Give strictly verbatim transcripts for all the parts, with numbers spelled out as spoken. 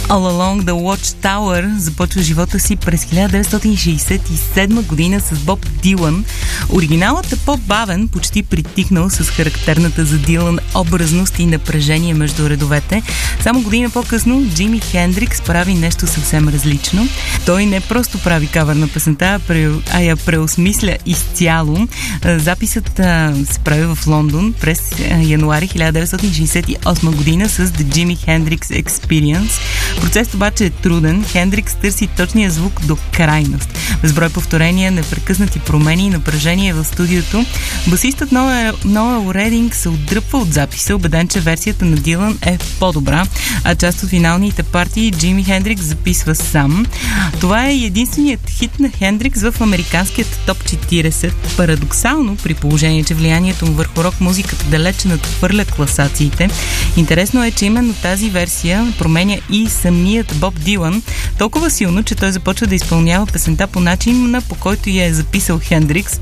All Along the Watchtower започва живота си през хиляда деветстотин шейсет и седма година с Боб Дилан. Оригиналът е по-бавен, почти притихнал с характерната за Дилан образност и напрежение между редовете. Само година по-късно Джими Хендрикс прави нещо съвсем различно. Той не просто прави кавър на песента, а я преосмисля изцяло. Записът а, се прави в Лондон през януари хиляда деветстотин шейсет и осма година с The Jimi Hendrix Experience. Процесът обаче е труден. Хендрикс търси точния звук до крайност. Безброй повторения, непрекъснати промени и напрежение в студиото. Басистът Ноел Рединг се отдръпва от записа, убеден, че версията на Дилан е по-добра, а част от финалните партии Джими Хендрикс записва сам. Това е единственият хит на Хендрикс в американският топ четирийсет. Парадоксално, при положение, че влиянието му върху рок-музиката далече надхвърля класациите. Интересно е, че именно тази версия променя и самият Боб Дилан толкова силно, че той започва да изпълнява песента по начин, по който я е записал Хендрикс.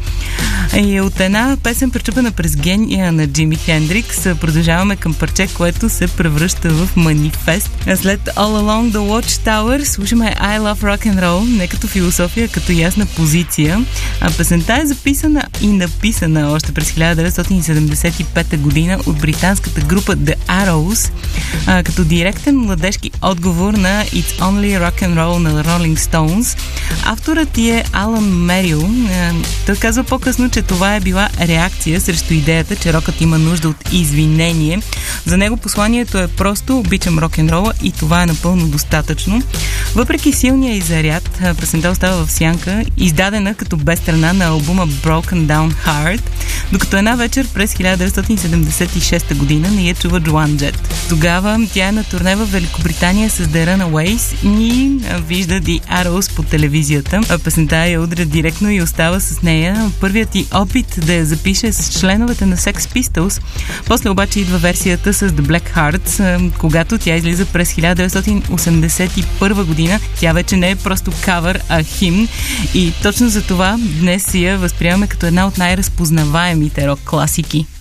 И от една песен, пречупена през гения на Джими Хендрикс, продължаваме към парче, което се превръща в манифест. След All Along the Watchtower слушаме I Love Rock and Roll, не като философия, като ясна позиция. А песента е записана и написана още през хиляда деветстотин седемдесет и пета година от британската група The Arrows, а, като директен младежки отговор на It's Only Rock and Roll на Rolling Stones. Авторът ти е Алан Мерил. Той казва по-късно, че това е била реакция срещу идеята, че рокът има нужда от извинение. За него посланието е просто: обичам рок-н-рола и това е напълно достатъчно. Въпреки силния и заряд, песента остава в сянка, издадена като бе страна на албума Broken Down Heart, докато една вечер през хиляда деветстотин седемдесет и шеста година не я чува Джоан Джет. Тогава тя е на турне в Великобритания с The Runaways и вижда The Arrows по телевизията. Песента я удря директно и остава с нея. Първият и опит да я запише с членовете на Sex Pistols. После обаче идва версията с The Black Hearts, когато тя излиза през хиляда деветстотин осемдесет и първа година. Тя вече не е просто кавър, а химн. И точно за това днес я възприемаме като една от най-разпознаваемите рок класики.